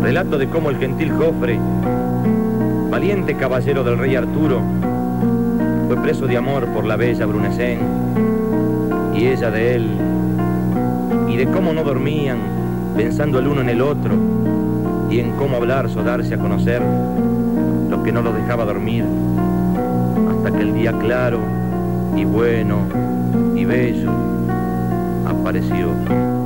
Relato de cómo el gentil Jofre, valiente caballero del rey Arturo, fue preso de amor por la bella Brunecén, y ella de él, y de cómo no dormían, pensando el uno en el otro, y en cómo hablar o darse a conocer lo que no los dejaba dormir, hasta que el día claro y bueno y bello apareció.